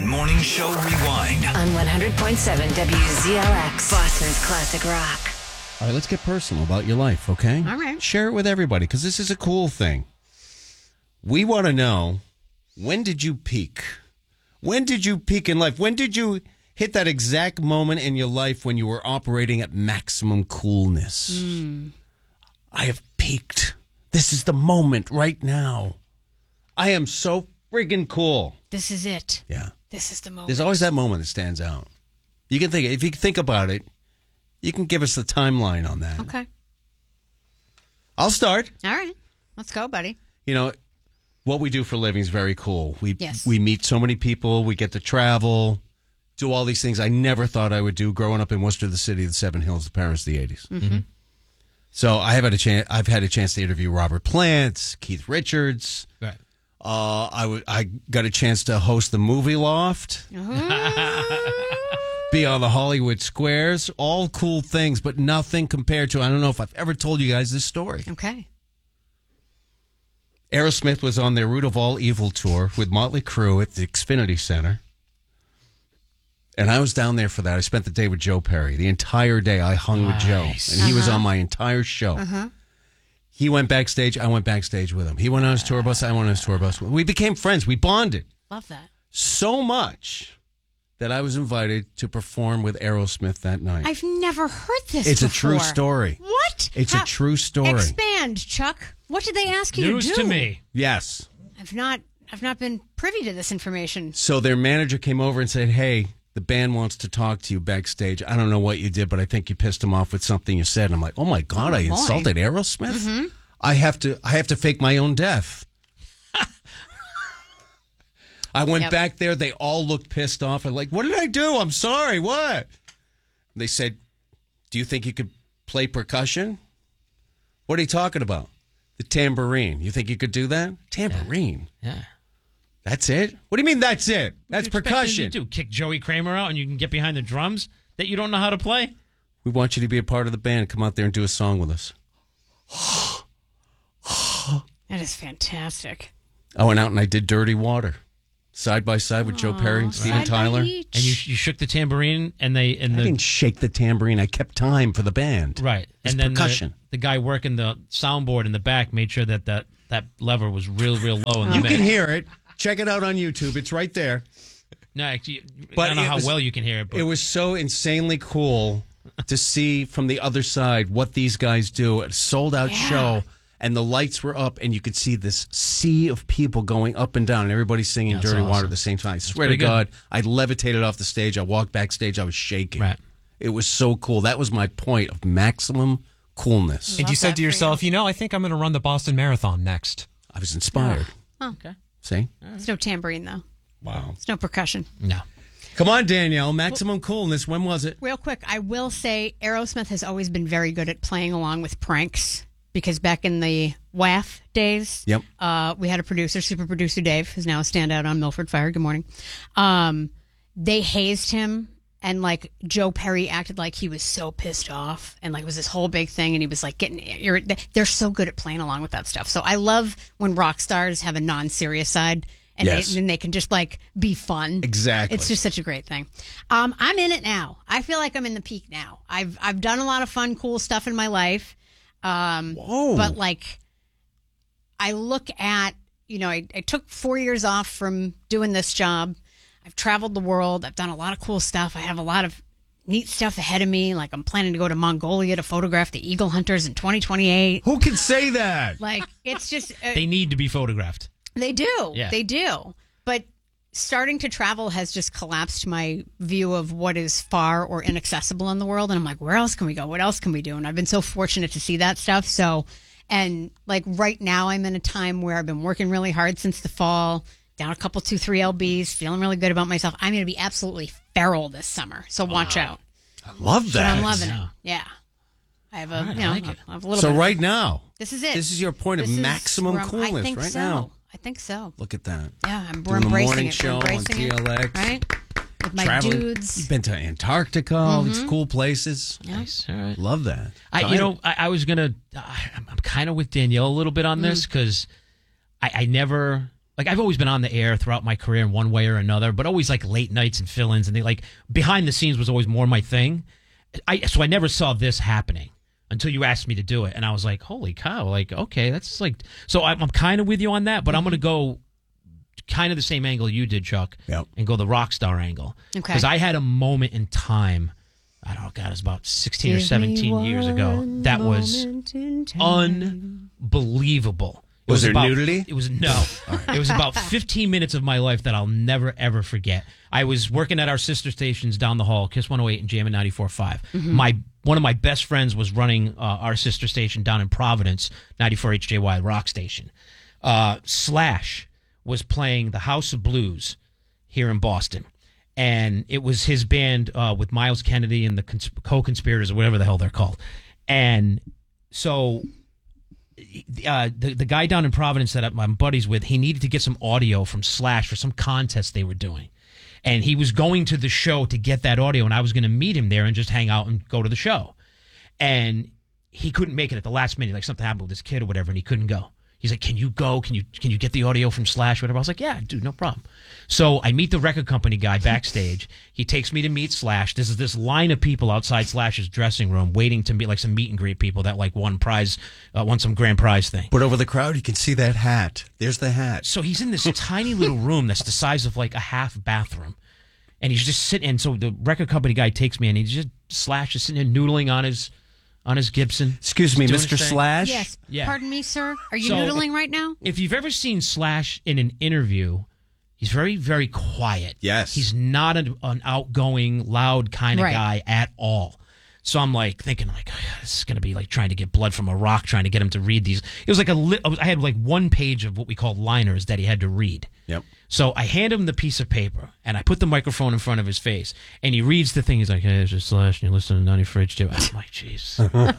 Ultimate Morning Show Rewind. On 100.7 WZLX, Boston's classic rock. All right, let's get personal about your life, okay? All right. Share it with everybody because this is a cool thing. We want to know, when did you peak? When did you peak in life? When did you hit that exact moment in your life when you were operating at maximum coolness? I have peaked. This is the moment right now. I am so friggin' cool. This is it. Yeah. This is the moment. There's always that moment that stands out. You can think, if you think about it, you can give us the timeline on that. Okay. I'll start. All right. Let's go, buddy. You know, what we do for a living is very cool. Yes. We meet so many people. We get to travel, do all these things I never thought I would do growing up in Worcester, the city of the Seven Hills, the Paris of the 80s. Mm-hmm. So I've had a chance to interview Robert Plant, Keith Richards. Right. I got a chance to host the Movie Loft. Be on the Hollywood Squares. All cool things, but nothing compared to, I don't know if I've ever told you guys this story. Okay. Aerosmith was on their Root of All Evil tour with Motley Crue at the Xfinity Center. And I was down there for that. I spent the day with Joe Perry. The entire day I hung with Joe. And he was on my entire show. He went backstage. I went backstage with him. He went on his tour bus. I went on his tour bus. We became friends. We bonded. Love that. So much that I was invited to perform with Aerosmith that night. I've never heard this It's before. a true story. What? It's a true story. Expand, Chuck. What did they ask you News to do? to me. Yes. I've not been privy to this information. So their manager came over and said, hey, the band wants to talk to you backstage. I don't know what you did, but I think you pissed them off with something you said. And I'm like, oh, my God, I insulted Aerosmith? I have to fake my own death. I went back there. They all looked pissed off. I'm like, what did I do? I'm sorry. What? They said, do you think you could play percussion? What are you talking about? The tambourine. You think you could do that? Tambourine? Yeah. That's it? What do you mean that's it? That's percussion. You do kick Joey Kramer out and you can get behind the drums that you don't know how to play? We want you to be a part of the band. Come out there and do a song with us. That is fantastic. I went out and I did Dirty Water. Side by side with Joe Perry and Steven Side by Tyler. each. And you shook the tambourine and I didn't shake the tambourine. I kept time for the band. right. It's And then percussion. the guy working the soundboard in the back made sure that lever was real low in the You mix. can hear it. Check it out on YouTube. It's right there. No, actually, But I don't know it how was- well you can hear it. But It was so insanely cool to see from the other side what these guys do. A sold-out show, and the lights were up, and you could see this sea of people going up and down, and everybody singing That's Dirty Water awesome. at the same time. I swear to pretty good. God, I levitated off the stage. I walked backstage. I was shaking. Right. It was so cool. That was my point of maximum coolness. And you Love said that to for yourself, I think I'm going to run the Boston Marathon next. I was inspired. okay. See? It's no tambourine, though. Wow. It's no percussion. No. Come on, Danielle. Maximum coolness. When was it? Real quick, I will say Aerosmith has always been very good at playing along with pranks because back in the WAF days, Yep. we had a producer, super producer Dave, who's now a standout on Milford Fire. Good morning. They hazed him, and like Joe Perry acted like he was so pissed off, and like it was this whole big thing, and he was like they're so good at playing along with that stuff. So I love when rock stars have a non-serious side. And Yes. then they can just like be fun. Exactly. It's just such a great thing. I'm in it now. I feel like I'm in the peak now. I've done a lot of fun, cool stuff in my life. Whoa. But like, I look at, I took 4 years off from doing this job. I've traveled the world. I've done a lot of cool stuff. I have a lot of neat stuff ahead of me. Like I'm planning to go to Mongolia to photograph the eagle hunters in 2028. Who can say that? Like it's just They need to be photographed. They do. Yeah. They do. But starting to travel has just collapsed my view of what is far or inaccessible in the world. And I'm like, where else can we go? What else can we do? And I've been so fortunate to see that stuff. So, and like right now I'm in a time where I've been working really hard since the fall, down a couple, 2-3 lbs, feeling really good about myself. I'm going to be absolutely feral this summer. So watch out. I love But that. I'm loving Yeah. it. Yeah. I have a, All right, I like it. I have a little So bit. right now, This is it. this is your point of This is maximum where coolness I think right so. now. I think so. Look at that. Yeah, we're Doing the embracing morning it. show We're on embracing TLX. it, right? With my Traveling. dudes. You've been to Antarctica, all these cool places. Nice. All right. Love that. I was going to, I'm kind of with Danielle a little bit on this because I never like I've always been on the air throughout my career in one way or another, but always like late nights and fill-ins, and they like behind the scenes was always more my thing. So I never saw this happening until you asked me to do it, and I was like, holy cow, like okay, that's like. So I'm kind of with you on that, but I'm going to go kind of the same angle you did, Chuck, and go the rock star angle. Okay. Because I had a moment in time, I don't know, God, it was about 16 or 17 years ago, that was unbelievable. Was there nudity? It was no. It was about 15 minutes of my life that I'll never, ever forget. I was working at our sister stations down the hall, Kiss 108 and Jammin' 94.5. One of my best friends was running our sister station down in Providence, 94 HJY rock station. Slash was playing the House of Blues here in Boston. And it was his band with Miles Kennedy and the co-conspirators or whatever the hell they're called. And so the guy down in Providence that I'm buddies with, he needed to get some audio from Slash for some contest they were doing. And he was going to the show to get that audio, and I was going to meet him there and just hang out and go to the show. And he couldn't make it at the last minute. Like something happened with this kid or whatever, and he couldn't go. He's like, can you go? Can you get the audio from Slash? Whatever. I was like, yeah, dude, no problem. So I meet the record company guy backstage. He takes me to meet Slash. This is this line of people outside Slash's dressing room waiting to meet, like some meet and greet people that like won some grand prize thing. But over the crowd, you can see that hat. There's the hat. So he's in this tiny little room that's the size of like a half bathroom. And he's just sitting. And so the record company guy takes me, and he's just Slash is sitting there noodling on his Gibson. Excuse me, Mr. Slash? Yes. Yeah. Pardon me, sir. Are you noodling right now? If you've ever seen Slash in an interview, he's very, very quiet. Yes. He's not an outgoing, loud kind of guy at all. So I'm like thinking like, oh, yeah, this is going to be like trying to get blood from a rock, trying to get him to read these. It was like I had like one page of what we call liners that he had to read. Yep. So I hand him the piece of paper, and I put the microphone in front of his face, and he reads the thing. He's like, hey, it's just Slash, and you listen to 94 HJ. I'm like, jeez.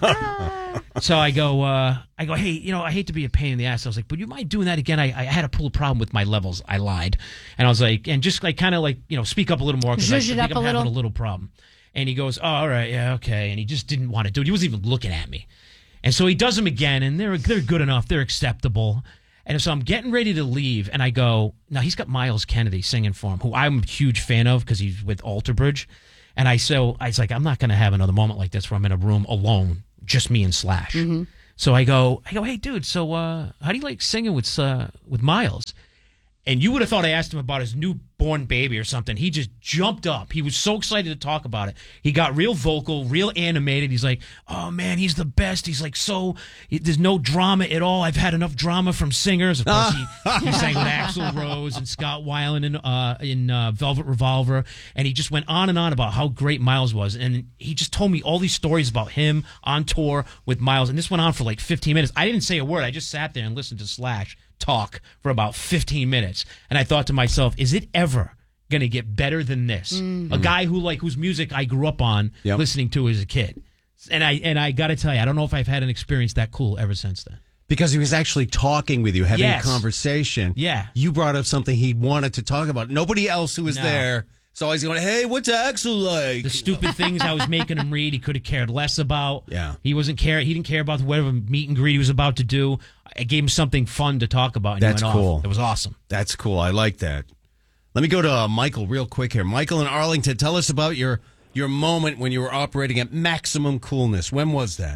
So I go, hey, I hate to be a pain in the ass. I was like, but you mind doing that again? I had a problem with my levels. I lied. And I was like, and just like kind of like, speak up a little more because I think I'm having a little problem. And he goes, oh, all right, yeah, okay. And he just didn't want to do it. He wasn't even looking at me. And so he does them again, and they're good enough. They're acceptable. And so I'm getting ready to leave, and I go, now he's got Miles Kennedy singing for him, who I'm a huge fan of because he's with Alter Bridge. And I was like, I'm not going to have another moment like this where I'm in a room alone, just me and Slash. Mm-hmm. So I go, hey, dude, so how do you like singing with Miles? And you would have thought I asked him about his newborn baby or something. He just jumped up. He was so excited to talk about it. He got real vocal, real animated. He's like, oh, man, he's the best. He's like, there's no drama at all. I've had enough drama from singers. Of course, he sang with Axl Rose and Scott Weiland in Velvet Revolver. And he just went on and on about how great Miles was. And he just told me all these stories about him on tour with Miles. And this went on for like 15 minutes. I didn't say a word. I just sat there and listened to Slash talk for about 15 minutes, and I thought to myself, is it ever going to get better than this? A guy whose music I grew up on listening to as a kid. And I got to tell you, I don't know if I've had an experience that cool ever since then. Because he was actually talking with you, having a conversation. Yeah. You brought up something he wanted to talk about. Nobody else who was there. So I was going, hey, what's Axl like? The stupid things I was making him read, he could have cared less about. Yeah. He didn't care about whatever meet and greet he was about to do. I gave him something fun to talk about. And That's he went cool. Off. It was awesome. That's cool. I like that. Let me go to Michael real quick here. Michael in Arlington, tell us about your moment when you were operating at maximum coolness. When was that?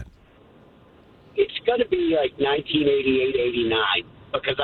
It's going to be like 1988, 89, because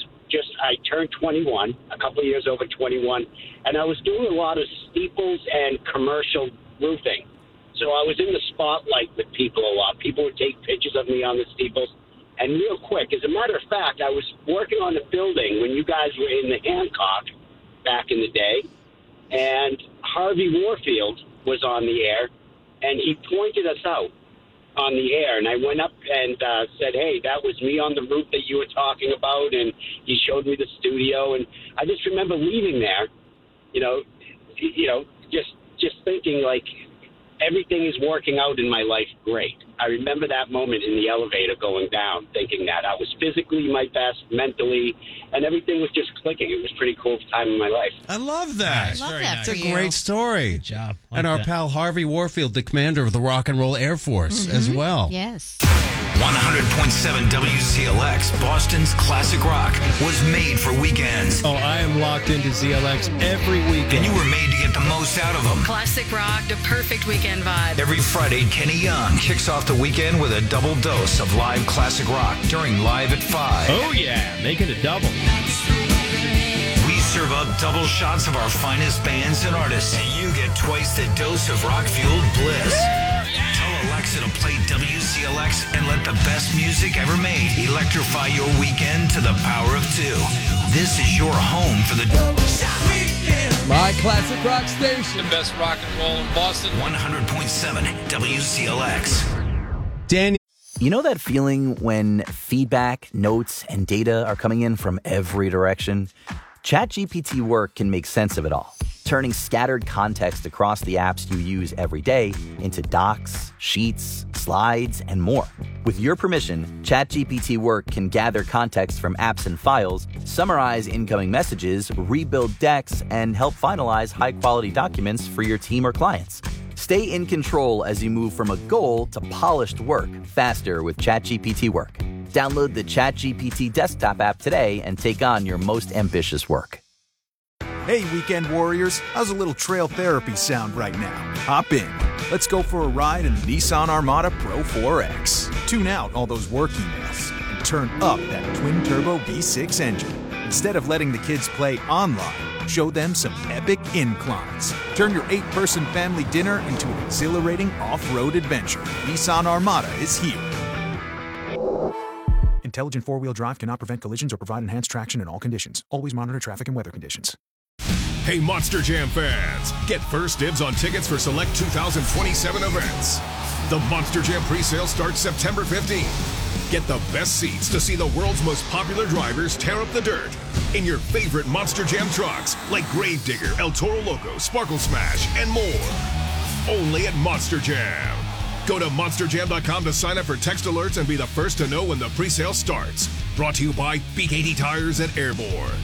I turned 21, a couple of years over 21, and I was doing a lot of steeples and commercial roofing. So I was in the spotlight with people a lot. People would take pictures of me on the steeples. And real quick, as a matter of fact, I was working on the building when you guys were in the Hancock back in the day, and Harvey Warfield was on the air, and he pointed us out on the air, and I went up and said, hey, that was me on the roof that you were talking about, and he showed me the studio, and I just remember leaving there, just thinking like everything is working out in my life great. I remember that moment in the elevator going down, thinking that I was physically my best, mentally, and everything was just clicking. It was a pretty cool time in my life. I love that. I love that. It's a great story. Good job. And our pal Harvey Warfield, the commander of the Rock and Roll Air Force as well. Yes. 100.7 WCLX, Boston's classic rock, was made for weekends. Oh, I am locked into ZLX every weekend. And you were made to get the most out of them. Classic rock, the perfect weekend vibe. Every Friday, Kenny Young kicks off the weekend with a double dose of live classic rock during Live at 5. Oh, yeah. Make it a double. We serve up double shots of our finest bands and artists, and you get twice the dose of rock-fueled bliss. Tell Alexa to play WCLX and let the best music ever made electrify your weekend to the power of 2. This is your home for the My classic rock station. The best rock and roll in Boston. 100.7 WCLX. Dan. You know that feeling when feedback, notes, and data are coming in from every direction? ChatGPT Work can make sense of it all, turning scattered context across the apps you use every day into docs, sheets, slides, and more. With your permission, ChatGPT Work can gather context from apps and files, summarize incoming messages, rebuild decks, and help finalize high-quality documents for your team or clients. Stay in control as you move from a goal to polished work faster with ChatGPT Work. Download the ChatGPT desktop app today and take on your most ambitious work. Hey, weekend warriors, how's a little trail therapy sound right now? Hop in. Let's go for a ride in the Nissan Armada Pro 4X. Tune out all those work emails and turn up that twin-turbo V6 engine. Instead of letting the kids play online, show them some epic inclines. Turn your 8-person family dinner into an exhilarating off-road adventure. Nissan Armada is here. Intelligent four-wheel drive cannot prevent collisions or provide enhanced traction in all conditions. Always monitor traffic and weather conditions. Hey, Monster Jam fans! Get first dibs on tickets for select 2027 events. The Monster Jam presale starts September 15th. Get the best seats to see the world's most popular drivers tear up the dirt in your favorite Monster Jam trucks like Gravedigger, El Toro Loco, Sparkle Smash, and more. Only at Monster Jam. Go to monsterjam.com to sign up for text alerts and be the first to know when the presale starts. Brought to you by BKT Tires at Airborne.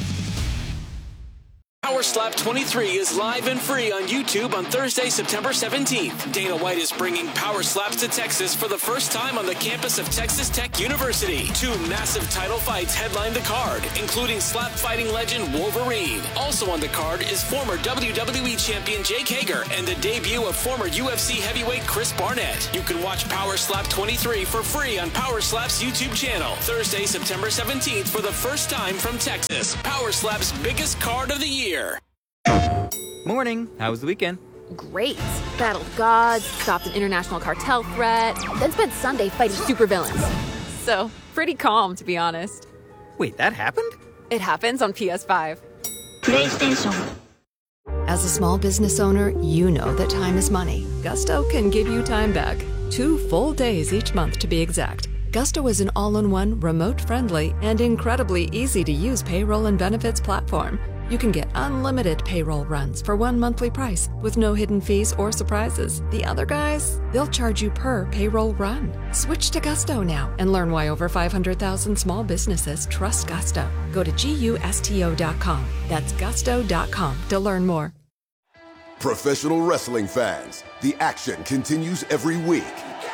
Power Slap 23 is live and free on YouTube on Thursday, September 17th. Dana White is bringing Power Slaps to Texas for the first time on the campus of Texas Tech University. 2 massive title fights headline the card, including slap fighting legend Wolverine. Also on the card is former WWE champion Jake Hager and the debut of former UFC heavyweight Chris Barnett. You can watch Power Slap 23 for free on Power Slap's YouTube channel. Thursday, September 17th for the first time from Texas. Power Slap's biggest card of the year. Morning. How was the weekend? Great. Battled gods, stopped an international cartel threat, then spent Sunday fighting supervillains. So, pretty calm, to be honest. Wait, that happened? It happens on PS5. PlayStation. As a small business owner, you know that time is money. Gusto can give you time back. 2 full days each month, to be exact. Gusto is an all-in-one, remote-friendly, and incredibly easy-to-use payroll and benefits platform. You can get unlimited payroll runs for one monthly price with no hidden fees or surprises. The other guys, they'll charge you per payroll run. Switch to Gusto now and learn why over 500,000 small businesses trust Gusto. Go to GUSTO.com. That's gusto.com to learn more. Professional wrestling fans, the action continues every week.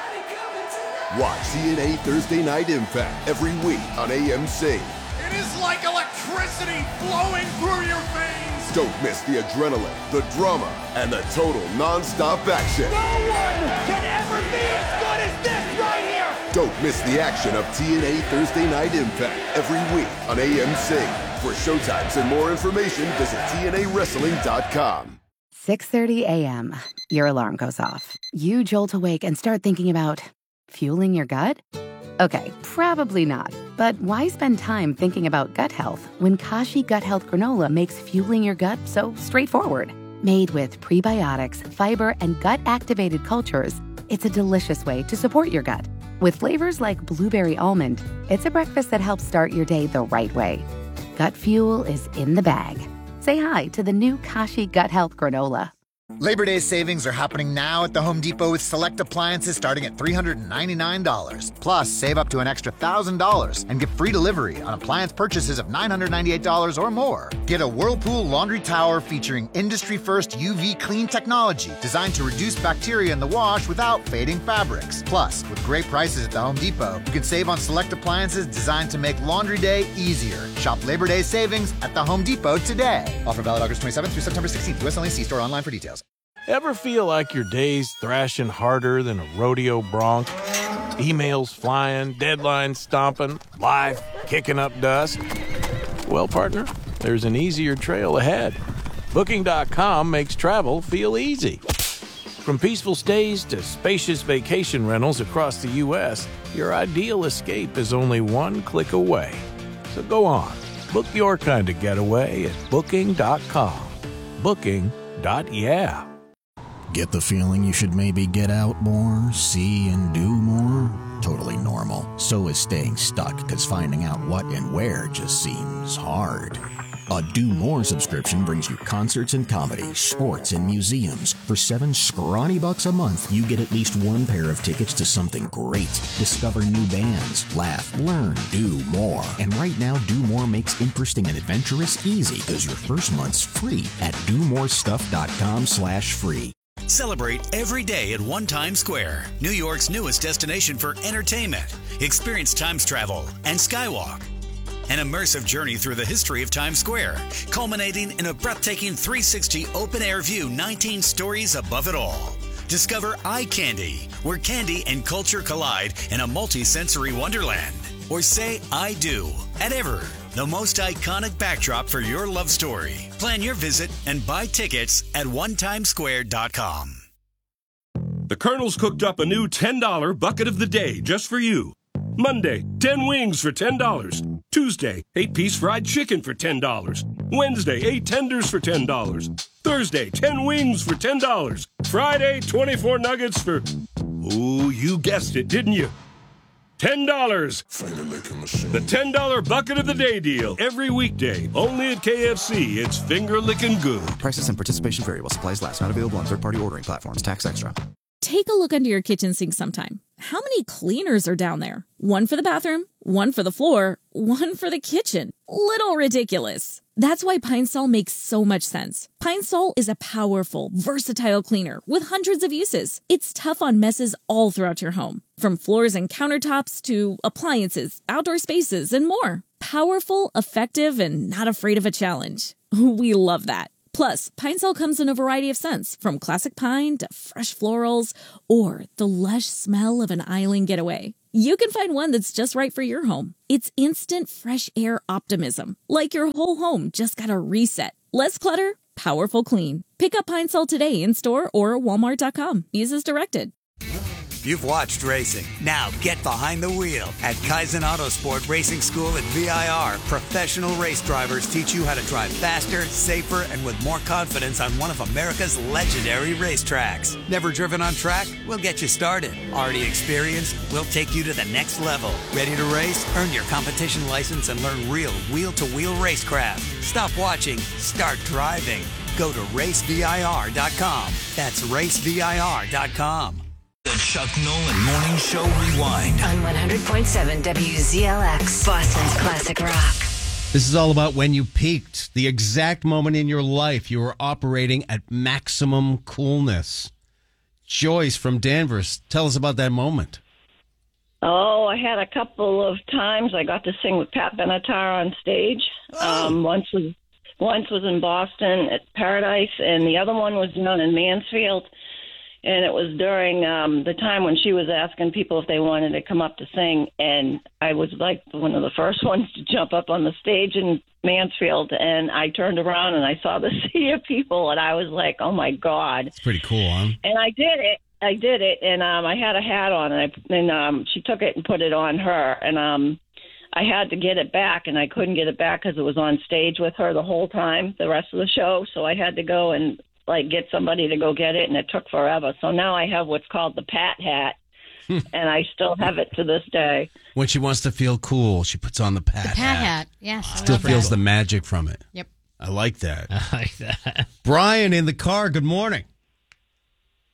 Watch TNA Thursday Night Impact every week on AMC. It is like electricity flowing through your veins. Don't miss the adrenaline, the drama, and the total non-stop action. No one can ever be as good as this right here. Don't miss the action of TNA Thursday Night Impact every week on AMC. For showtimes and more information, visit TNAWrestling.com. 6:30 a.m. Your alarm goes off. You jolt awake and start thinking about fueling your gut? Okay, probably not. But why spend time thinking about gut health when Kashi Gut Health Granola makes fueling your gut so straightforward? Made with prebiotics, fiber, and gut-activated cultures, it's a delicious way to support your gut. With flavors like blueberry almond, it's a breakfast that helps start your day the right way. Gut fuel is in the bag. Say hi to the new Kashi Gut Health Granola. Labor Day savings are happening now at the Home Depot with select appliances starting at $399. Plus, save up to an extra $1,000 and get free delivery on appliance purchases of $998 or more. Get a Whirlpool laundry tower featuring industry-first UV clean technology designed to reduce bacteria in the wash without fading fabrics. Plus, with great prices at the Home Depot, you can save on select appliances designed to make laundry day easier. Shop Labor Day savings at the Home Depot today. Offer valid August 27th through September 16th. US only. See store online for details. Ever feel like your day's thrashing harder than a rodeo bronc? Emails flying, deadlines stomping, life kicking up dust? Well, partner, there's an easier trail ahead. Booking.com makes travel feel easy. From peaceful stays to spacious vacation rentals across the U.S., your ideal escape is only one click away. So go on, book your kind of getaway at Booking.com. Booking.yeah. Get the feeling you should maybe get out more, see and do more? Totally normal. So is staying stuck, because finding out what and where just seems hard. A Do More subscription brings you concerts and comedy, sports and museums. For $7 scrawny bucks a month, you get at least one pair of tickets to something great. Discover new bands, laugh, learn, do more. And right now, Do More makes interesting and adventurous easy, because your first month's free at domorestuff.com/free. Celebrate every day at One Times Square, New York's newest destination for entertainment. Experience Times Travel and Skywalk. An immersive journey through the history of Times Square, culminating in a breathtaking 360 open-air view 19 stories above it all. Discover Eye Candy, where candy and culture collide in a multi-sensory wonderland. Or say I do at Ever, the most iconic backdrop for your love story. Plan your visit and buy tickets at onetimesquare.com. The Colonel's cooked up a new $10 bucket of the day just for you. Monday, 10 wings for $10. Tuesday, 8-piece fried chicken for $10. Wednesday, 8 tenders for $10. Thursday, 10 wings for $10. Friday, 24 nuggets for... Ooh, you guessed it, didn't you? $10. The $10 bucket of the day deal. Every weekday. Only at KFC. It's finger-licking good. Prices and participation vary while supplies last. Not available on third-party ordering platforms. Tax extra. Take a look under your kitchen sink sometime. How many cleaners are down there? One for the bathroom, one for the floor, one for the kitchen. Little ridiculous. That's why Pine Sol makes so much sense. Pine Sol is a powerful, versatile cleaner with hundreds of uses. It's tough on messes all throughout your home, from floors and countertops to appliances, outdoor spaces, and more. Powerful, effective, and not afraid of a challenge. We love that. Plus, Pine Sol comes in a variety of scents, from classic pine to fresh florals, or the lush smell of an island getaway. You can find one that's just right for your home. It's instant fresh air optimism, like your whole home just got a reset. Less clutter, powerful clean. Pick up Pine Sol today in store or walmart.com. Use as directed. You've watched racing. Now get behind the wheel. At Kaizen Autosport Racing School at VIR, professional race drivers teach you how to drive faster, safer, and with more confidence on one of America's legendary racetracks. Never driven on track? We'll get you started. Already experienced? We'll take you to the next level. Ready to race? Earn your competition license and learn real wheel-to-wheel racecraft. Stop watching. Start driving. Go to racevir.com. That's racevir.com. The Chuck Nolan Morning Show Rewind on 100.7 WZLX, Boston's classic rock. This is all about when you peaked, the exact moment in your life you were operating at maximum coolness. Joyce from Danvers, tell us about that moment. Oh, I had a couple of times I got to sing with Pat Benatar on stage. Once was in Boston at Paradise, and the other one was down in Mansfield. And it was during the time when she was asking people if they wanted to come up to sing. And I was like one of the first ones to jump up on the stage in Mansfield. And I turned around and I saw the sea of people. And I was like, oh, my God. It's pretty cool, huh? And I did it. And I had a hat on. And she took it and put it on her. And I had to get it back. And I couldn't get it back because it was on stage with her the whole time, the rest of the show. So I had to go and get somebody to go get it, and it took forever. So now I have what's called the Pat hat, and I still have it to this day. When she wants to feel cool, she puts on the Pat hat. The Pat hat, yes. Still feels the magic from it. Yep. I like that. I like that. Brian in the car, good morning.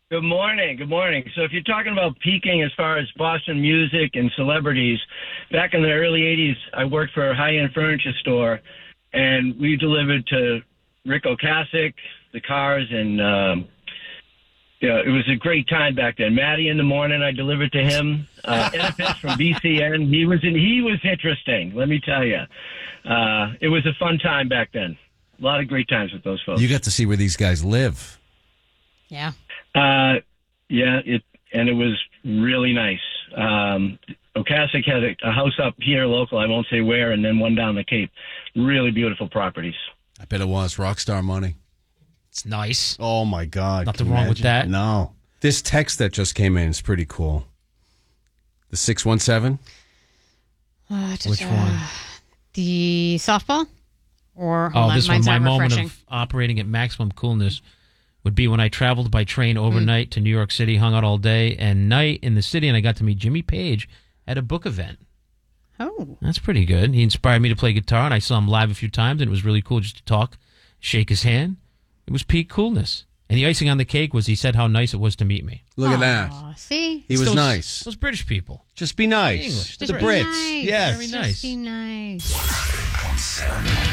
Good morning. Good morning. So if you're talking about peaking as far as Boston music and celebrities, back in the early 80s, I worked for a high-end furniture store, and we delivered to Rick Ocasek, the Cars, and it was a great time back then. Matty in the morning, I delivered to him. Edifice from BCN, he was interesting, let me tell you. It was a fun time back then. A lot of great times with those folks. You got to see where these guys live. Yeah. And it was really nice. Ocasek had a house up here local, I won't say where, and then one down the Cape. Really beautiful properties. I bet it was rockstar money. It's nice. Oh, my God. Nothing wrong with that. No. This text that just came in is pretty cool. The 617? Which one? The softball? Or this one. mine's My not moment refreshing. of operating at maximum coolness would be when I traveled by train overnight to New York City, hung out all day and night in the city, and I got to meet Jimmy Page at a book event. Oh. That's pretty good. He inspired me to play guitar, and I saw him live a few times, and it was really cool just to talk, shake his hand. It was peak coolness. And the icing on the cake was he said how nice it was to meet me. Look at that. See? He was nice. Those British people. Just be nice. English. The Just Brits. Nice. Yes. Very nice. Just be nice.